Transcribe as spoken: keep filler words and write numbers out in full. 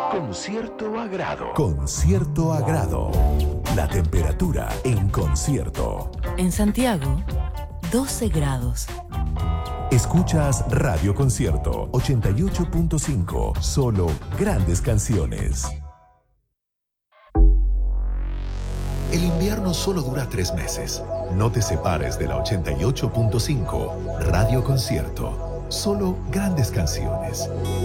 Con cierto agrado. Con cierto agrado. La temperatura en concierto. En Santiago, doce grados. Escuchas Radio Concierto ochenta y ocho punto cinco. Solo grandes canciones. El invierno solo dura tres meses. No te separes de la ochenta y ocho punto cinco. Radio Concierto. Solo grandes canciones.